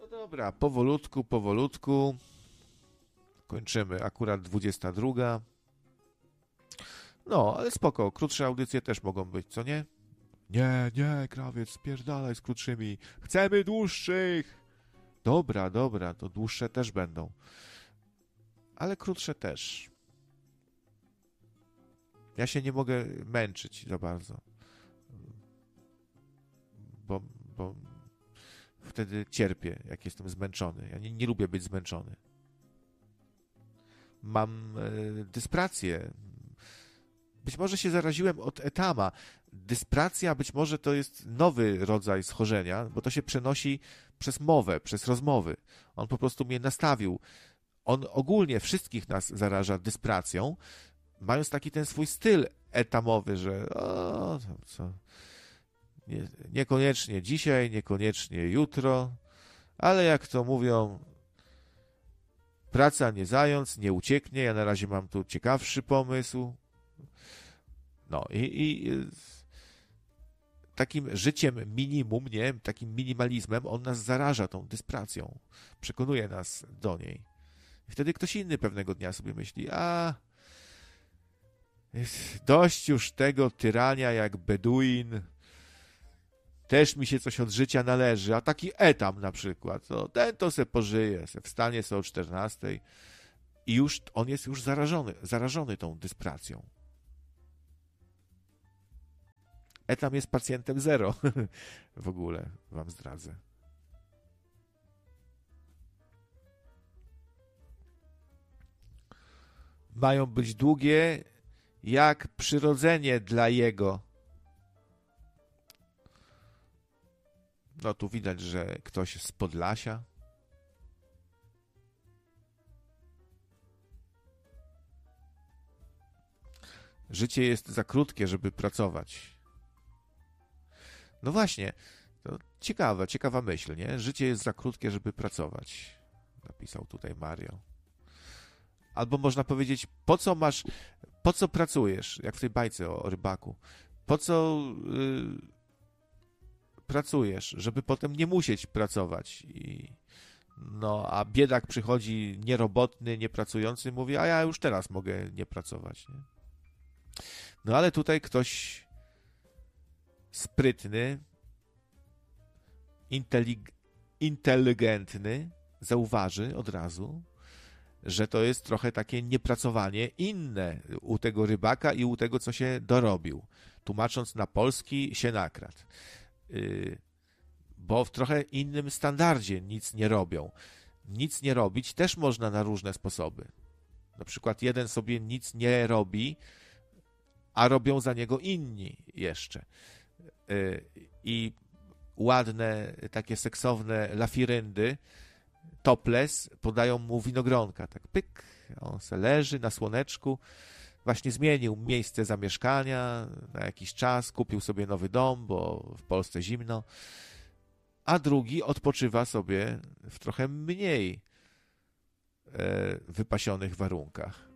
No dobra, powolutku, powolutku. Kończymy, akurat 22. No, ale spoko, krótsze audycje też mogą być, co nie? Nie, nie, krawiec, spierdalaj z krótszymi. Chcemy dłuższych! Dobra, dobra, to dłuższe też będą. Ale krótsze też. Ja się nie mogę męczyć za bardzo. Bo wtedy cierpię, jak jestem zmęczony. Ja nie lubię być zmęczony. Mam dysprację. Być może się zaraziłem od etama. Dyspracja być może to jest nowy rodzaj schorzenia, bo to się przenosi przez mowę, przez rozmowy. On po prostu mnie nastawił. On ogólnie wszystkich nas zaraża dyspracją, mając taki ten swój styl etamowy, że co, niekoniecznie dzisiaj, niekoniecznie jutro, ale jak to mówią, praca nie zając, nie ucieknie. Ja na razie mam tu ciekawszy pomysł. No i takim życiem minimum, nie, takim minimalizmem on nas zaraża tą dyspracją. Przekonuje nas do niej. I wtedy ktoś inny pewnego dnia sobie myśli, dość już tego tyrania jak Beduin, też mi się coś od życia należy, a taki etam na przykład, to ten to se pożyje, wstanie se o 14 i już on jest już zarażony tą dyspracją. Etam jest pacjentem zero. W ogóle wam zdradzę. Mają być długie jak przyrodzenie dla jego. No tu widać, że ktoś z Podlasia. Życie jest za krótkie, żeby pracować. No właśnie, to ciekawa myśl, nie? Życie jest za krótkie, żeby pracować. Napisał tutaj Mario. Albo można powiedzieć, po co pracujesz? Jak w tej bajce o rybaku. Po co pracujesz? Żeby potem nie musieć pracować. No, a biedak przychodzi nierobotny, niepracujący, mówi, a ja już teraz mogę nie pracować. Nie? No ale tutaj ktoś sprytny, inteligentny zauważy od razu, że to jest trochę takie niepracowanie inne u tego rybaka i u tego, co się dorobił. Tłumacząc na polski, się nakradł. Bo w trochę innym standardzie nic nie robią. Nic nie robić też można na różne sposoby. Na przykład jeden sobie nic nie robi, a robią za niego inni jeszcze. I ładne, takie seksowne lafiryndy, topless, podają mu winogronka. Tak pyk, on se leży na słoneczku. Właśnie zmienił miejsce zamieszkania na jakiś czas, kupił sobie nowy dom, bo w Polsce zimno. A drugi odpoczywa sobie w trochę mniej wypasionych warunkach.